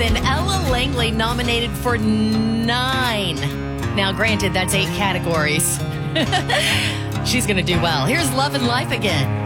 then Ella Langley nominated for 9. Now, granted, that's 8 categories. She's going to do well. Here's Love and Life again.